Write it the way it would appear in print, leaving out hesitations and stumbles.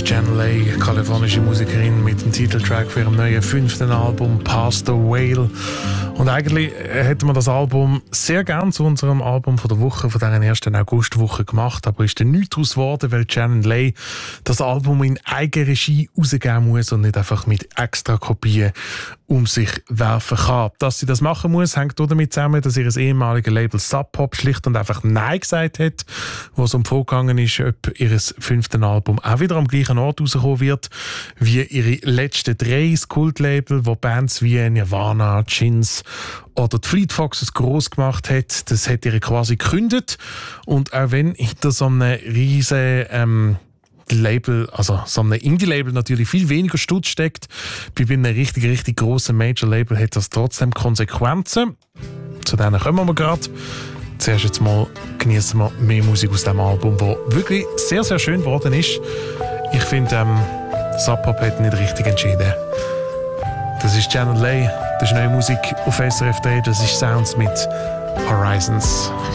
ist Jan Ley, kalifornische Musikerin mit dem Titeltrack für ihrem neuen 5. Album Past the Whale. Und eigentlich hätten wir das Album sehr gern zu unserem Album von der Woche, von dieser ersten Augustwoche gemacht, aber ist dann nichts daraus geworden, weil Jan Ley das Album in Eigenregie rausgeben muss und nicht einfach mit extra Kopien um sich werfen kann. Dass sie das machen muss, hängt damit zusammen, dass ihr ehemaliges Label Sub Pop schlicht und einfach Nein gesagt hat, wo es um die Frage gegangen ist, ob ihr 5. Album auch wieder am gleichen Ort rauskommen wird wie ihre letzten 3 Kultlabel, wo Bands wie Nirvana, Chins oder die Fleet Foxes gross gemacht hat. Das hat ihr quasi gekündigt. Und auch wenn hinter so einem riesen Label, also so einem Indie-Label natürlich viel weniger Stutz steckt, bei einem richtig grossen Major-Label hat das trotzdem Konsequenzen. Zu denen kommen wir gerade. Zuerst jetzt mal genießen wir mehr Musik aus diesem Album, das wirklich sehr, sehr schön geworden ist. Ich finde, Sub Pop hat nicht richtig entschieden. Das ist Jan Ley, das ist neue Musik auf SRF 3, das ist Sounds mit Horizons.